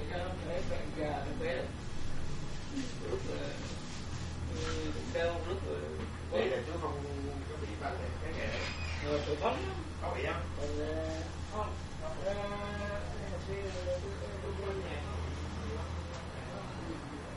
cho nó phải già nó bé lúc đeo lúc vậy là chú không có bị bắn cái này rồi phấn có bị không?